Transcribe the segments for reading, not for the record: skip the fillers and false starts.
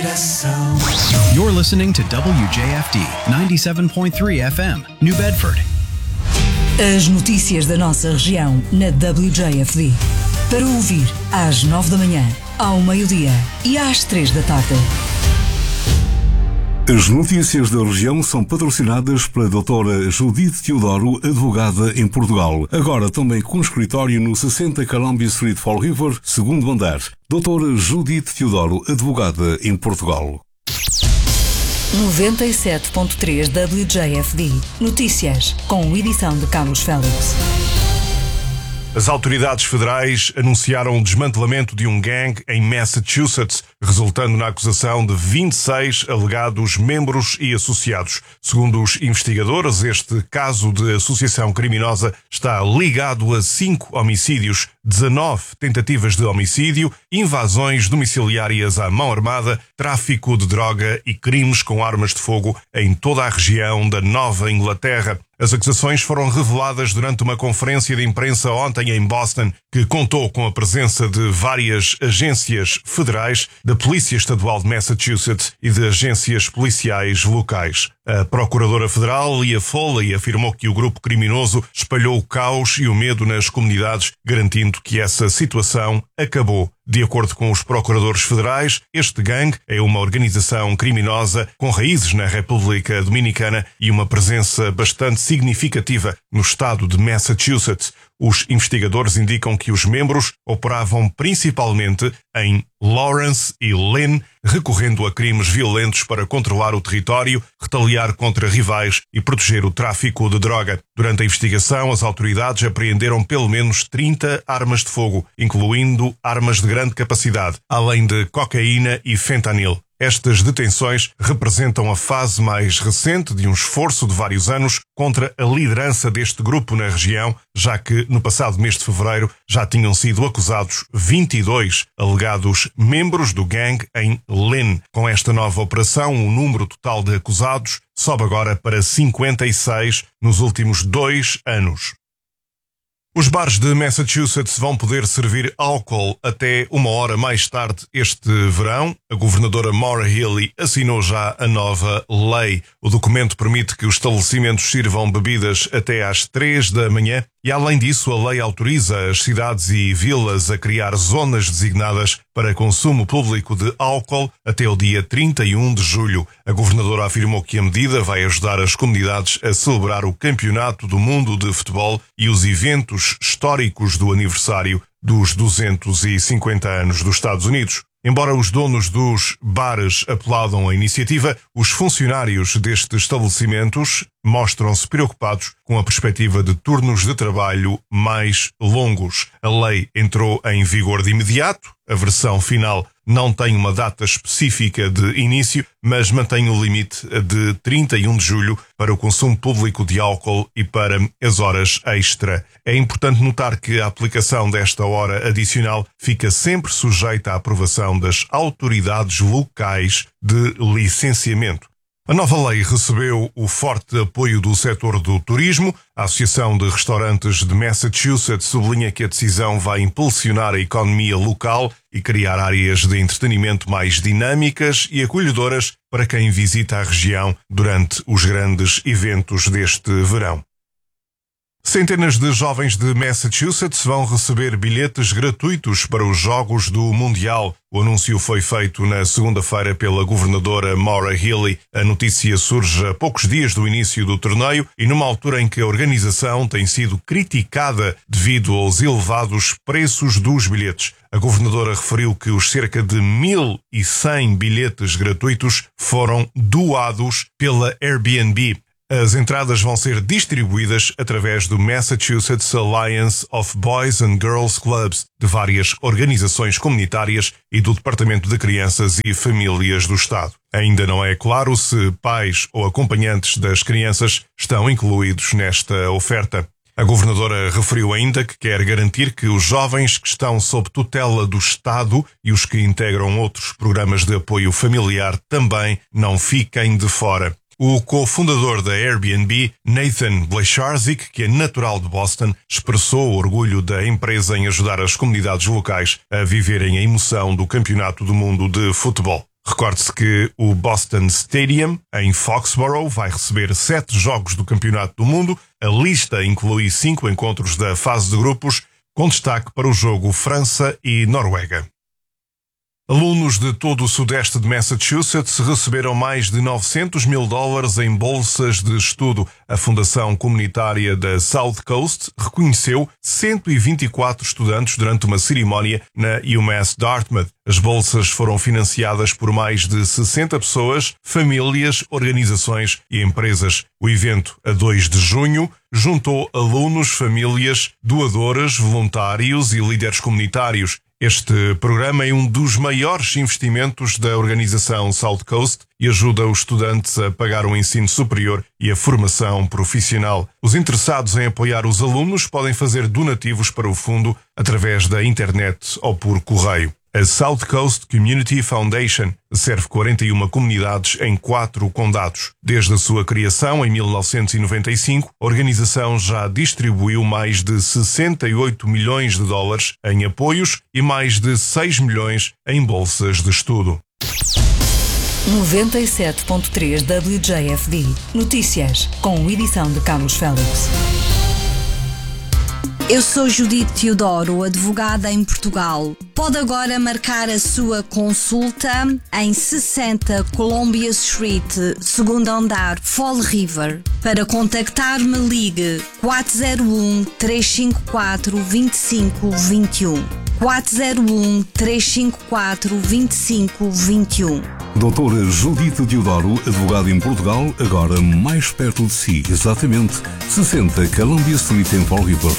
You're listening to WJFD 97.3 FM, New Bedford. As notícias da nossa região na WJFD. Para ouvir às 9 da manhã, ao meio-dia e às 3 da tarde. As notícias da região são patrocinadas pela doutora Judite Teodoro, advogada em Portugal. Agora também com escritório no 60 Columbia Street, Fall River, segundo andar. Doutora Judite Teodoro, advogada em Portugal. 97.3 WJFD. Notícias, com edição de Carlos Félix. As autoridades federais anunciaram o desmantelamento de um gangue em Massachusetts, resultando na acusação de 26 alegados membros e associados. Segundo os investigadores, este caso de associação criminosa está ligado a 5 homicídios, 19 tentativas de homicídio, invasões domiciliárias à mão armada, tráfico de droga e crimes com armas de fogo em toda a região da Nova Inglaterra. As acusações foram reveladas durante uma conferência de imprensa ontem em Boston, que contou com a presença de várias agências federais, da Polícia Estadual de Massachusetts e de agências policiais locais. A Procuradora Federal, Leah Foley, afirmou que o grupo criminoso espalhou o caos e o medo nas comunidades, garantindo que essa situação acabou. De acordo com os procuradores federais, este gangue é uma organização criminosa com raízes na República Dominicana e uma presença bastante significativa no estado de Massachusetts. Os investigadores indicam que os membros operavam principalmente em Lawrence e Lynn, recorrendo a crimes violentos para controlar o território, retaliar contra rivais e proteger o tráfico de droga. Durante a investigação, as autoridades apreenderam pelo menos 30 armas de fogo, incluindo armas de grande capacidade, além de cocaína e fentanil. Estas detenções representam a fase mais recente de um esforço de vários anos contra a liderança deste grupo na região, já que no passado mês de fevereiro já tinham sido acusados 22 alegados membros do gangue em Lynn. Com esta nova operação, o número total de acusados sobe agora para 56 nos últimos 2 anos. Os bares de Massachusetts vão poder servir álcool até 1 hora mais tarde este verão. A governadora Maura Healey assinou já a nova lei. O documento permite que os estabelecimentos sirvam bebidas até às 3 da manhã e, além disso, a lei autoriza as cidades e vilas a criar zonas designadas para consumo público de álcool até o dia 31 de julho. A governadora afirmou que a medida vai ajudar as comunidades a celebrar o Campeonato do Mundo de Futebol e os eventos históricos do aniversário dos 250 anos dos Estados Unidos. Embora os donos dos bares aplaudam a iniciativa, os funcionários destes estabelecimentos mostram-se preocupados com a perspectiva de turnos de trabalho mais longos. A lei entrou em vigor de imediato. A versão final não tem uma data específica de início, mas mantém o limite de 31 de julho para o consumo público de álcool e para as horas extra. É importante notar que a aplicação desta hora adicional fica sempre sujeita à aprovação das autoridades locais de licenciamento. A nova lei recebeu o forte apoio do setor do turismo. A Associação de Restaurantes de Massachusetts sublinha que a decisão vai impulsionar a economia local e criar áreas de entretenimento mais dinâmicas e acolhedoras para quem visita a região durante os grandes eventos deste verão. Centenas de jovens de Massachusetts vão receber bilhetes gratuitos para os Jogos do Mundial. O anúncio foi feito na segunda-feira pela governadora Maura Healey. A notícia surge a poucos dias do início do torneio e numa altura em que a organização tem sido criticada devido aos elevados preços dos bilhetes. A governadora referiu que os cerca de 1.100 bilhetes gratuitos foram doados pela Airbnb. As entradas vão ser distribuídas através do Massachusetts Alliance of Boys and Girls Clubs, de várias organizações comunitárias e do Departamento de Crianças e Famílias do Estado. Ainda não é claro se pais ou acompanhantes das crianças estão incluídos nesta oferta. A governadora referiu ainda que quer garantir que os jovens que estão sob tutela do Estado e os que integram outros programas de apoio familiar também não fiquem de fora. O cofundador da Airbnb, Nathan Blecharczyk, que é natural de Boston, expressou o orgulho da empresa em ajudar as comunidades locais a viverem a emoção do Campeonato do Mundo de Futebol. Recorde-se que o Boston Stadium, em Foxborough, vai receber 7 jogos do Campeonato do Mundo. A lista inclui 5 encontros da fase de grupos, com destaque para o jogo França e Noruega. Alunos de todo o sudeste de Massachusetts receberam mais de $900 mil em bolsas de estudo. A Fundação Comunitária da South Coast reconheceu 124 estudantes durante uma cerimónia na UMass Dartmouth. As bolsas foram financiadas por mais de 60 pessoas, famílias, organizações e empresas. O evento, a 2 de junho, juntou alunos, famílias, doadores, voluntários e líderes comunitários. Este programa é um dos maiores investimentos da organização South Coast e ajuda os estudantes a pagar o ensino superior e a formação profissional. Os interessados em apoiar os alunos podem fazer donativos para o fundo através da internet ou por correio. A South Coast Community Foundation serve 41 comunidades em 4 condados. Desde a sua criação, em 1995, a organização já distribuiu mais de $68 milhões em apoios e mais de 6 milhões em bolsas de estudo. 97.3 WJFD. Notícias, com edição de Carlos Félix. Eu sou Judite Teodoro, advogada em Portugal. Pode agora marcar a sua consulta em 60 Columbia Street, segundo andar, Fall River. Para contactar-me, ligue 401-354-2521. 401-354-2521. Doutora Judite Teodoro, advogada em Portugal, agora mais perto de si, exatamente 60 Columbia Street em Fall River.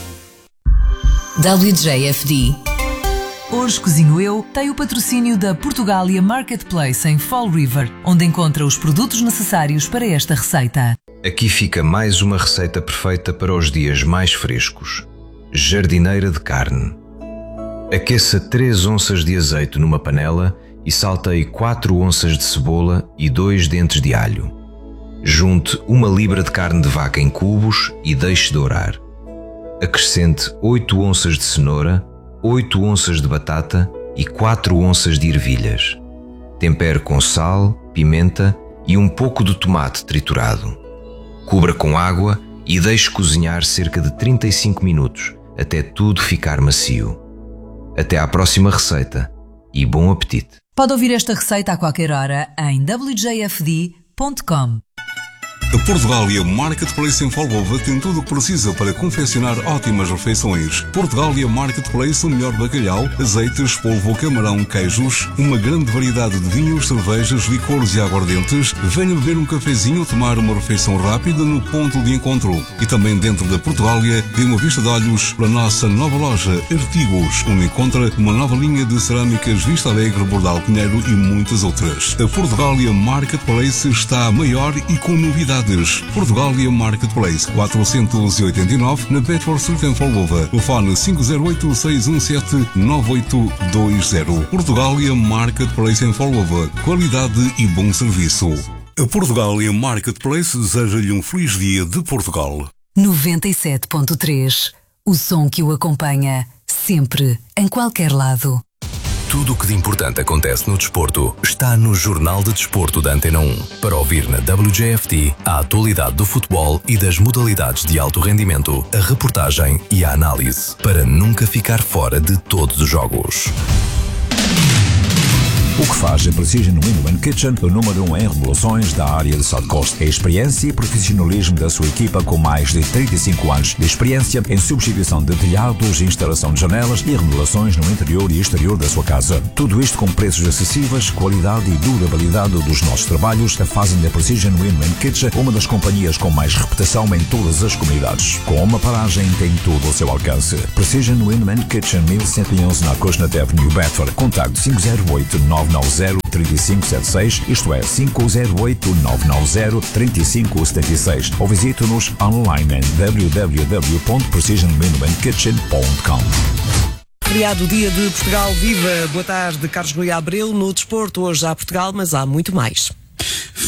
WJFD. Hoje Cozinho Eu tem o patrocínio da Portugália Marketplace em Fall River, onde encontra os produtos necessários para esta receita. Aqui fica mais uma receita perfeita para os dias mais frescos. Jardineira de carne. Aqueça 3 onças de azeite numa panela e salteie 4 onças de cebola e 2 dentes de alho. Junte 1 libra de carne de vaca em cubos e deixe dourar. Acrescente 8 onças de cenoura, 8 onças de batata e 4 onças de ervilhas. Tempere com sal, pimenta e um pouco de tomate triturado. Cubra com água e deixe cozinhar cerca de 35 minutos, até tudo ficar macio. Até à próxima receita e bom apetite! Pode ouvir esta receita a qualquer hora em wjfd.com. A Portugália Marketplace em Folgova tem tudo o que precisa para confeccionar ótimas refeições. Portugália Marketplace, o melhor bacalhau, azeites, polvo, camarão, queijos, uma grande variedade de vinhos, cervejas, licores e aguardentes. Venha beber um cafezinho ou tomar uma refeição rápida no ponto de encontro. E também dentro da Portugália, dê uma vista de olhos para a nossa nova loja Artigos, onde encontra uma nova linha de cerâmicas Vista Alegre, Bordal Pinheiro e muitas outras. A Portugália Marketplace está maior e com novidades. Portugália Marketplace 489 na Bedford Street em Folgova. Telefone 508-617-9820. Portugália Marketplace em Folgova. Qualidade e bom serviço. A Portugália Marketplace deseja-lhe um feliz dia de Portugal. 97.3. O som que o acompanha sempre, em qualquer lado. Tudo o que de importante acontece no desporto está no Jornal de Desporto da Antena 1. Para ouvir na WJFD a atualidade do futebol e das modalidades de alto rendimento, a reportagem e a análise, para nunca ficar fora de todos os jogos. O que faz a Precision Window & Kitchen o número 1 em remodelações da área de South Coast. É a experiência e profissionalismo da sua equipa com mais de 35 anos de experiência em substituição de telhados, instalação de janelas e remodelações no interior e exterior da sua casa. Tudo isto com preços acessíveis, qualidade e durabilidade dos nossos trabalhos a fazem da Precision Window & Kitchen uma das companhias com mais reputação em todas as comunidades. Com uma paragem tem tudo ao seu alcance. Precision Window & Kitchen 1111 na Coastal Avenue, Bedford. Contacto 508-990-3576, isto é 508-990-3576, ou visite-nos online em www.precisionwindowandkitchen.com. Feriado Dia de Portugal, viva! Boa tarde, Carlos Rui Abreu. No desporto, hoje há Portugal, mas há muito mais.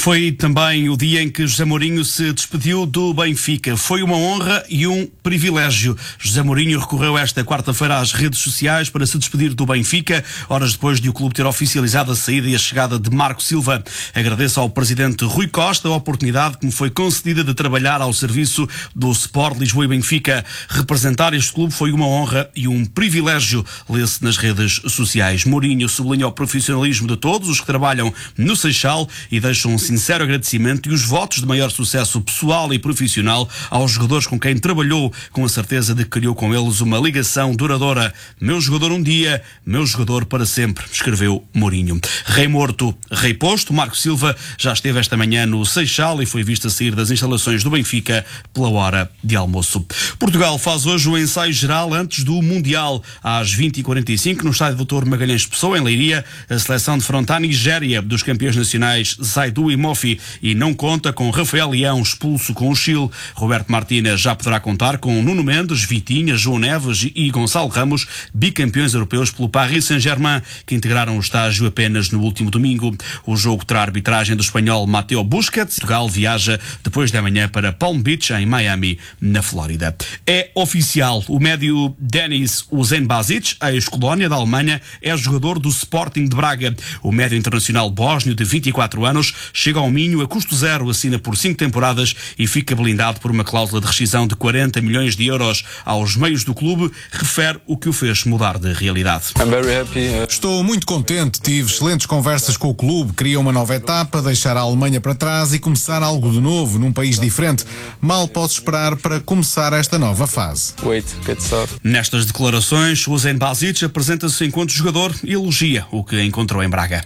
Foi também o dia em que José Mourinho se despediu do Benfica. Foi uma honra e um privilégio. José Mourinho recorreu esta quarta-feira às redes sociais para se despedir do Benfica, horas depois de o clube ter oficializado a saída e a chegada de Marco Silva. Agradeço ao presidente Rui Costa a oportunidade que me foi concedida de trabalhar ao serviço do Sport Lisboa e Benfica. Representar este clube foi uma honra e um privilégio, lê-se nas redes sociais. Mourinho sublinha o profissionalismo de todos os que trabalham no Seixal e deixa um sincero agradecimento e os votos de maior sucesso pessoal e profissional aos jogadores com quem trabalhou, com a certeza de que criou com eles uma ligação duradoura. Meu jogador um dia, meu jogador para sempre, escreveu Mourinho. Rei morto, rei posto. Marco Silva já esteve esta manhã no Seixal e foi visto a sair das instalações do Benfica pela hora de almoço. Portugal faz hoje o ensaio geral antes do Mundial. Às 20h45, no estádio Dr. Magalhães Pessoa, em Leiria, a seleção defronta a Nigéria dos campeões nacionais Zaidu e Mofi e não conta com Rafael Leão, expulso com o Chile. Roberto Martínez já poderá contar com Nuno Mendes, Vitinha, João Neves e Gonçalo Ramos, bicampeões europeus pelo Paris Saint-Germain, que integraram o estágio apenas no último domingo. O jogo terá a arbitragem do espanhol Mateo Busquets. Portugal viaja depois de amanhã para Palm Beach, em Miami, na Flórida. É oficial, o médio Denis Uzenbazic, ex-colónia da Alemanha, é jogador do Sporting de Braga. O médio internacional bósnio de 24 anos chega ao Minho a custo zero, assina por 5 temporadas e fica blindado por uma cláusula de rescisão de 40 milhões de euros. Aos meios do clube, refere o que o fez mudar de realidade. Estou muito contente, tive excelentes conversas com o clube, queria uma nova etapa, deixar a Alemanha para trás e começar algo de novo, num país diferente. Mal posso esperar para começar esta nova fase. Nestas declarações, o Uzenbazic apresenta-se enquanto jogador e elogia o que encontrou em Braga.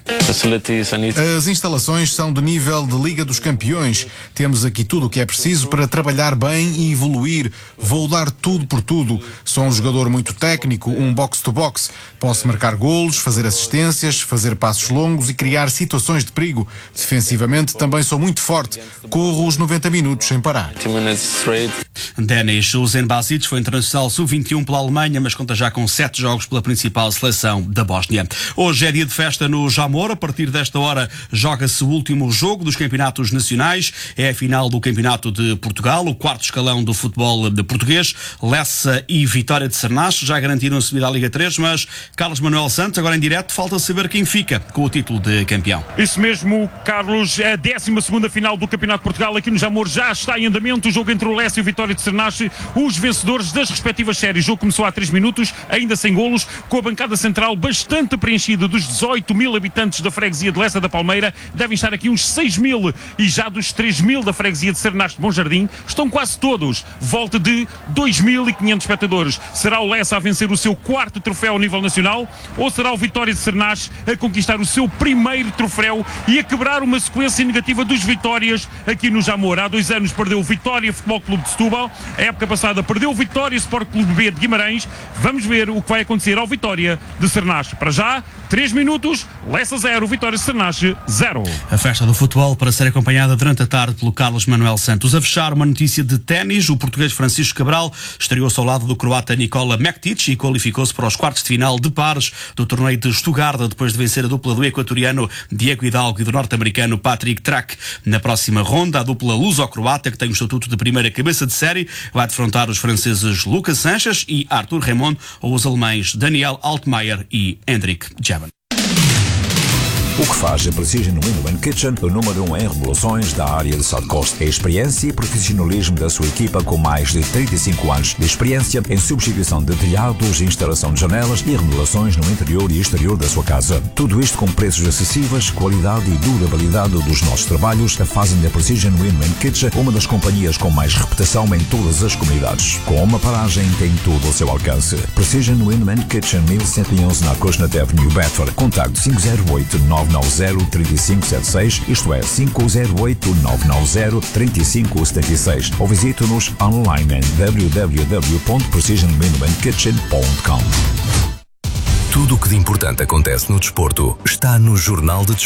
As instalações são de nível de Liga dos Campeões. Temos aqui tudo o que é preciso para trabalhar bem e evoluir. Vou dar tudo por tudo. Sou um jogador muito técnico, um box-to-box. Posso marcar golos, fazer assistências, fazer passos longos e criar situações de perigo. Defensivamente também sou muito forte. Corro os 90 minutos sem parar. Denis Uzenbazic foi internacional sub-21 pela Alemanha, mas conta já com 7 jogos pela principal seleção da Bósnia. Hoje é dia de festa no Jamor. A partir desta hora joga-se o último jogo dos campeonatos nacionais. É a final do Campeonato de Portugal, o quarto escalão do futebol português. Lessa e Vitória de Cernache já garantiram a subida à Liga 3, mas Carlos Manuel Santos, agora em direto, falta saber quem fica com o título de campeão. Isso mesmo, Carlos, a 12ª final do Campeonato de Portugal aqui no Jamor já está em andamento. O jogo entre o Lessa e o Vitória de Cernache, os vencedores das respectivas séries. O jogo começou há 3 minutos, ainda sem golos, com a bancada central bastante preenchida. Dos 18 mil habitantes da freguesia de Lessa da Palmeira, devem estar aqui uns 6 mil, e já dos 3 mil da freguesia de Cernache de Bom Jardim, estão quase todos, volta de 2.500 espectadores. Será o Lessa a vencer o seu 4º troféu ao nível nacional, ou será o Vitória de Cernache a conquistar o seu 1º troféu e a quebrar uma sequência negativa dos Vitórias aqui no Jamor? Há 2 anos perdeu o Vitória Futebol Clube de Setúbal, a época passada perdeu o Vitória Sport Clube B de Guimarães. Vamos ver o que vai acontecer ao Vitória de Cernache. Para já, 3 minutos, Lessa 0, Vitória de Cernache 0. A festa do futebol para ser acompanhada durante a tarde pelo Carlos Manuel Santos. A fechar, uma notícia de ténis. O português Francisco Cabral estreou-se ao lado do croata Nikola Mektic e qualificou-se para os quartos de final de pares do torneio de Stuttgart, depois de vencer a dupla do equatoriano Diego Hidalgo e do norte-americano Patrick Track. Na próxima ronda, a dupla luso-croata, que tem o estatuto de primeira cabeça de série, vai defrontar os franceses Lucas Sanches e Arthur Raymond, ou os alemães Daniel Altmaier e Hendrik Jaban. O que faz a Precision Window & Kitchen o número 1 em remodelações da área de South Coast. É a experiência e profissionalismo da sua equipa com mais de 35 anos de experiência em substituição de telhados, instalação de janelas e remodelações no interior e exterior da sua casa. Tudo isto com preços acessíveis, qualidade e durabilidade dos nossos trabalhos a fazem da Precision Window & Kitchen uma das companhias com mais reputação em todas as comunidades. Com uma paragem tem tudo ao seu alcance. Precision Window & Kitchen 1111 na Cosnat Avenue, Bedford. Contacto 508-990-3576, isto é, 508-990-3576, ou visite-nos online em www.precisionwindowandkitchen.com. Tudo o que de importante acontece no desporto está no Jornal de Desporto.